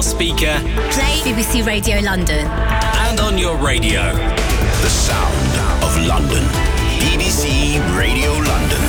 speaker. Play BBC Radio London. And on your radio. The sound of London. BBC Radio London.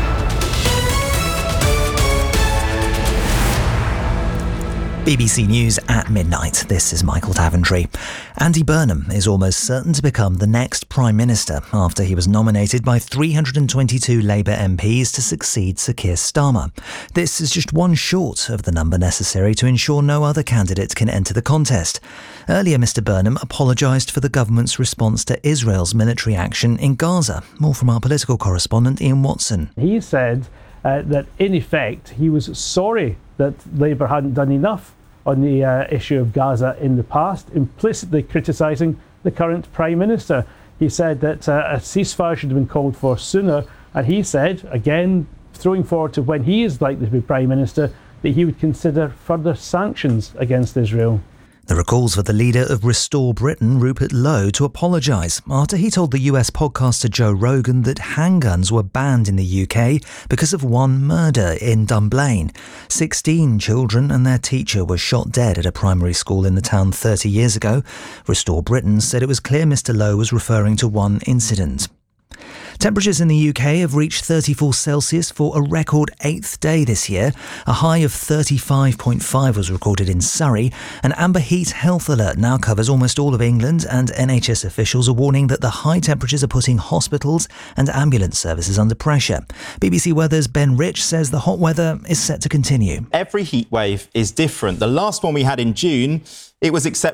BBC News at midnight. This is Michael Daventry. Andy Burnham is almost certain to become the next Prime Minister after he was nominated by 322 Labour MPs to succeed Sir Keir Starmer. This is just one short of the number necessary to ensure no other candidate can enter the contest. Earlier, Mr Burnham apologised for the government's response to Israel's military action in Gaza. More from our political correspondent Ian Watson. He said that in effect he was sorry that Labour hadn't done enough on the issue of Gaza in the past, implicitly criticising the current Prime Minister. He said that a ceasefire should have been called for sooner, and he said, again, throwing forward to when he is likely to be Prime Minister, that he would consider further sanctions against Israel. There are calls for the leader of Restore Britain, Rupert Lowe, to apologise after he told the US podcaster Joe Rogan that handguns were banned in the UK because of one murder in Dunblane. 16 children and their teacher were shot dead at a primary school in the town 30 years ago. Restore Britain said it was clear Mr Lowe was referring to one incident. Temperatures in the UK have reached 34 Celsius for a record 8th day this year. A high of 35.5 was recorded in Surrey. An amber heat health alert now covers almost all of England, and NHS officials are warning that the high temperatures are putting hospitals and ambulance services under pressure. BBC Weather's Ben Rich says the hot weather is set to continue. Every heat wave is different. The last one we had in June, it was exceptional.